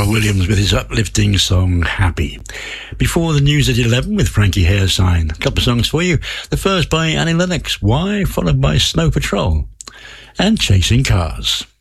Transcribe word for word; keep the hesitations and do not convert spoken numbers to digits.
Pharrell Williams with his uplifting song Happy. Before the news at eleven with Frankie Hairsign. A couple of songs for you. The first by Annie Lennox, Why, followed by Snow Patrol and Chasing Cars.